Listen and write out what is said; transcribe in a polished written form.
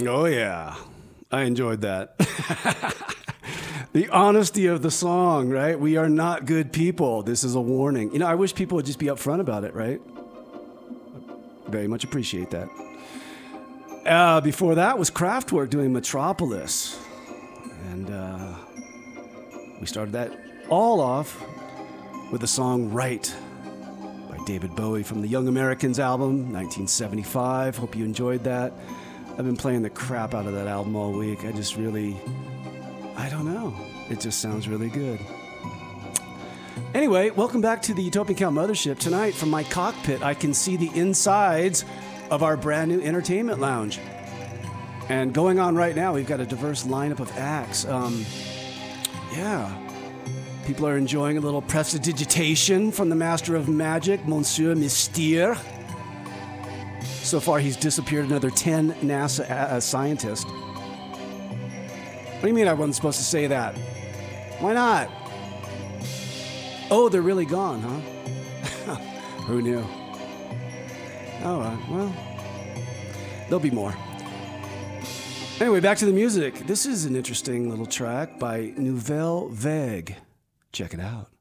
Oh, yeah. I enjoyed that. The honesty of the song, right? We are not good people. This is a warning. You know, I wish people would just be upfront about it, right? Very much appreciate that. Before that was Kraftwerk doing Metropolis. And we started that all off with the song Right by David Bowie from the Young Americans album, 1975. Hope you enjoyed that. I've been playing the crap out of that album all week. I don't know. It just sounds really good. Anyway, welcome back to the Utopian Cow Mothership. Tonight, from my cockpit, I can see the insides of our brand new entertainment lounge. And going on right now, we've got a diverse lineup of acts. People are enjoying a little prestidigitation from the master of magic, Monsieur Mystère. So far, he's disappeared another 10 NASA scientists. What do you mean I wasn't supposed to say that? Why not? Oh, they're really gone, huh? Who knew? Oh, well, there'll be more. Anyway, back to the music. This is an interesting little track by Nouvelle Vague. Check it out.